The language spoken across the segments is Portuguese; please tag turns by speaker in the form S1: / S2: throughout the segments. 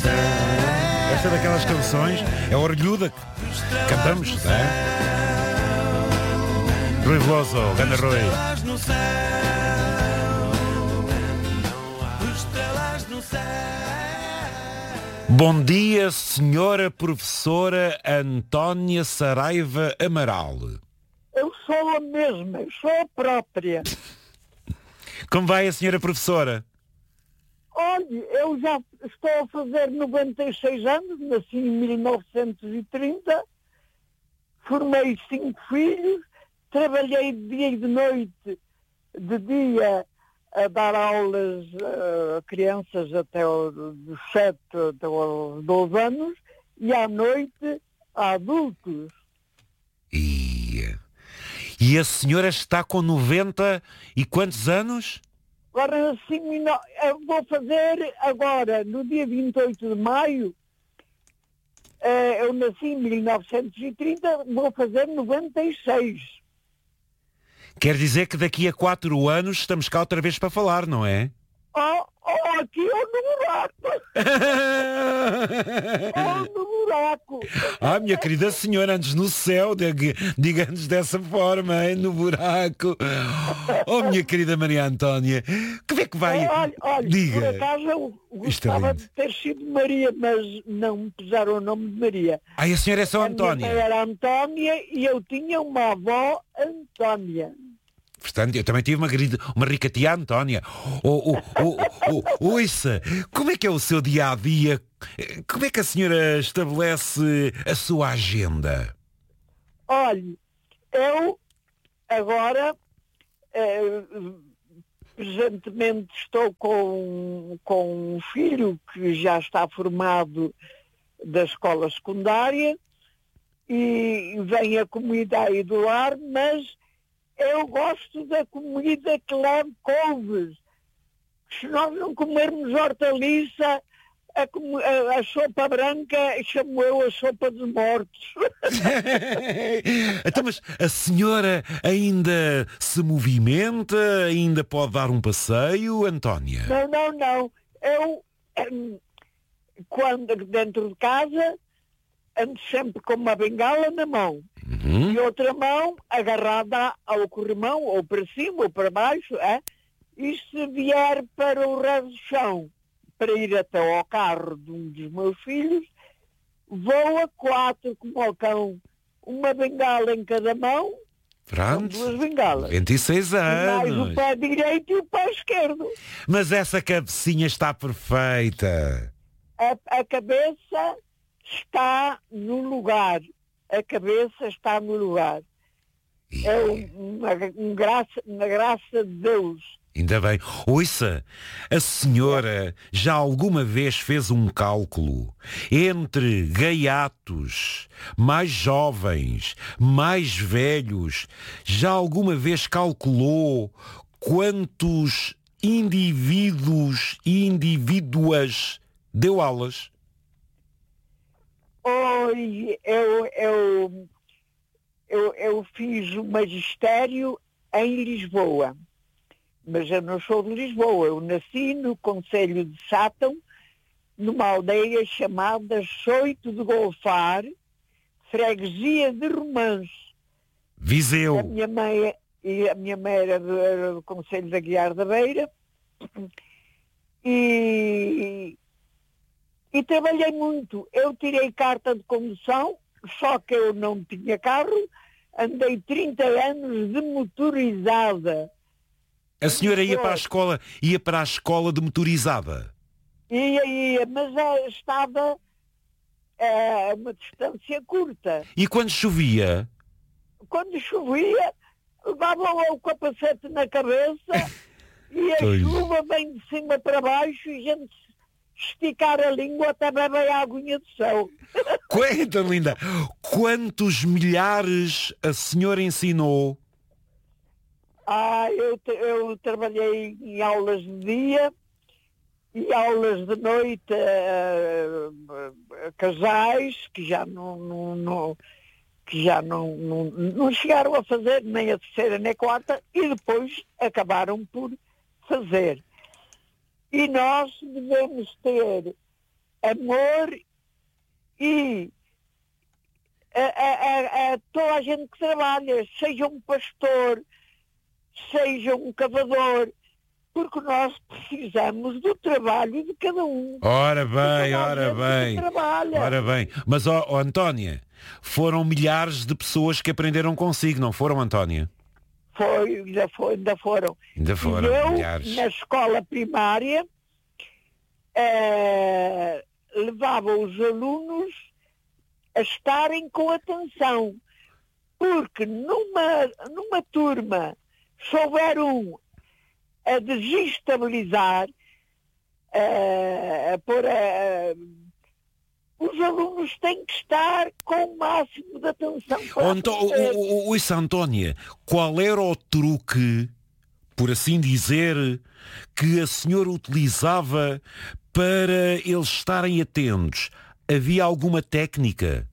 S1: Esta é daquelas canções, é orgulhuda que cantamos, não é? Rui Veloso, Ganda Rui. Bom dia, senhora professora Antónia Saraiva Amaral.
S2: Eu sou a mesma, eu sou a própria.
S1: Como vai a senhora professora?
S2: Olhe, eu já estou a fazer 96 anos, nasci em 1930, formei 5 filhos, trabalhei de dia e de noite, de dia a dar aulas a crianças até dos 7 até aos 12 anos e à noite a adultos.
S1: E a senhora está com 90 e quantos anos?
S2: Agora, assim, eu vou fazer agora, no dia 28 de maio, eu nasci em 1930, vou fazer 96.
S1: Quer dizer que daqui a 4 anos estamos cá outra vez para falar, não é?
S2: Aqui ou no buraco. Ou no buraco.
S1: Minha querida senhora, antes no céu, diga-nos dessa forma, hein, no buraco. Minha querida Maria Antónia, como é que vai?
S2: Olha,
S1: diga.
S2: Por acaso eu gostava de ter sido Maria, mas não me puseram o nome de Maria.
S1: A senhora é só Antónia?
S2: A minha mãe era Antónia e eu tinha uma avó Antónia.
S1: Portanto, eu também tive uma rica tia Antónia. Ouça, como é que é o seu dia-a-dia? Como é que a senhora estabelece a sua agenda?
S2: Olhe, eu agora, presentemente estou com um filho que já está formado da escola secundária e vem a comida aí do lar, mas eu gosto da comida que leva couves. Se nós não comermos hortaliça, a sopa branca, chamo eu a sopa dos mortos.
S1: Então, mas a senhora ainda se movimenta? Ainda pode dar um passeio, Antónia?
S2: Não. Eu, quando dentro de casa, ando sempre com uma bengala na mão. E outra mão agarrada ao corrimão, ou para cima ou para baixo, e se vier para o resto do chão, para ir até ao carro de um dos meus filhos, vou a 4 como ao cão, uma bengala em cada mão,
S1: pronto,
S2: 2 bengalas.
S1: 26 anos.
S2: Mais o pé direito e o pé esquerdo.
S1: Mas essa cabecinha está perfeita.
S2: A cabeça está no lugar. A cabeça está no lugar. É uma graça de Deus.
S1: Ainda bem. Ouça, a senhora já alguma vez fez um cálculo entre gaiatos, mais jovens, mais velhos? Já alguma vez calculou quantos indivíduos e indivíduas deu aulas?
S2: Eu fiz o magistério em Lisboa, mas eu não sou de Lisboa. Eu nasci no concelho de Sátão, numa aldeia chamada Soito de Golfar, freguesia de Romãs.
S1: Viseu.
S2: A minha mãe era do concelho de Aguiar da Beira e trabalhei muito. Eu tirei carta de condução, só que eu não tinha carro. Andei 30 anos de motorizada.
S1: A senhora ia para a escola de motorizada?
S2: Ia, mas estava a uma distância curta.
S1: E quando chovia?
S2: Quando chovia, levava o capacete na cabeça e a chuva vem de cima para baixo e a gente esticar a língua até beber a aguinha do céu.
S1: Quanta linda! Quantos milhares a senhora ensinou?
S2: Eu trabalhei em aulas de dia e aulas de noite a casais que já não chegaram a fazer nem a terceira nem a quarta e depois acabaram por fazer. E nós devemos ter amor e a toda a gente que trabalha, seja um pastor, seja um cavador, porque nós precisamos do trabalho de cada um.
S1: Ora bem, ora
S2: bem.
S1: Ora bem. Mas, Antónia, foram milhares de pessoas que aprenderam consigo, não foram, Antónia?
S2: Ainda foram.
S1: Ainda foram,
S2: e eu,
S1: milhares.
S2: Na escola primária, levava os alunos a estarem com atenção, porque numa turma, se houver um a desestabilizar, os alunos têm que estar com o máximo de atenção.
S1: Ouça, Antónia, qual era o truque, por assim dizer, que a senhora utilizava para eles estarem atentos? Havia alguma técnica?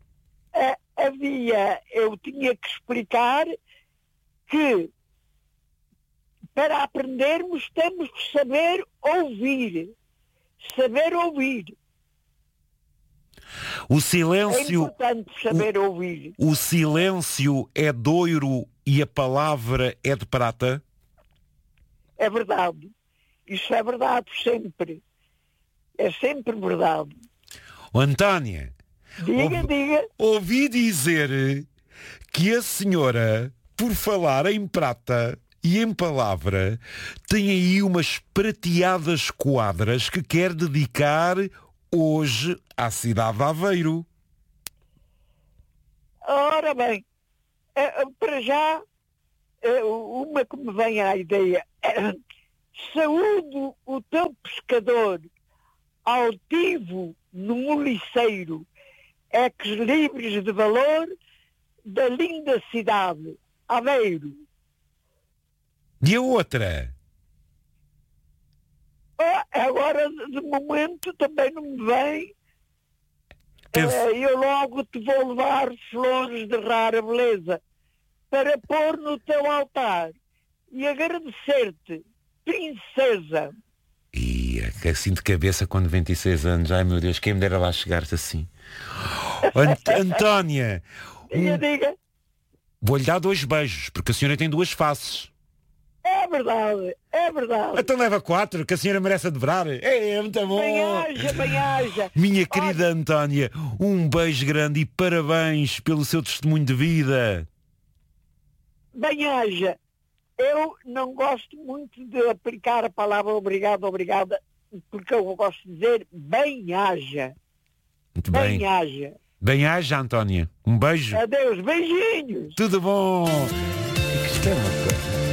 S2: Eu tinha que explicar que para aprendermos temos que saber ouvir. Saber ouvir.
S1: O silêncio...
S2: É importante saber ouvir.
S1: O silêncio é de ouro e a palavra é de prata?
S2: É verdade. Isso é verdade sempre. É sempre verdade.
S1: Antónia,
S2: diga.
S1: Ouvi dizer que a senhora, por falar em prata e em palavra, tem aí umas prateadas quadras que quer dedicar hoje à cidade de Aveiro.
S2: Ora bem, para já, uma que me vem à ideia. Saúdo o teu pescador, altivo no moliceiro, ex-libres de valor da linda cidade, Aveiro.
S1: E a outra?
S2: Agora, de momento, também não me vem. Eu logo te vou levar flores de rara beleza para pôr no teu altar e agradecer-te, princesa.
S1: E assim de cabeça com 96 anos. Ai, meu Deus, quem me dera lá chegar-te assim. Antónia,
S2: Diga.
S1: vou-lhe dar 2 beijos, porque a senhora tem 2 faces.
S2: É verdade.
S1: Então leva 4, que a senhora merece adorar. É muito bom.
S2: Bem haja.
S1: Minha querida Antónia, um beijo grande e parabéns pelo seu testemunho de vida.
S2: Bem haja. Eu não gosto muito de aplicar a palavra obrigada, porque eu gosto de dizer bem haja.
S1: Muito bem.
S2: Bem haja.
S1: Bem haja, Antónia. Um beijo.
S2: Adeus, beijinhos.
S1: Tudo bom. Isto é uma coisa.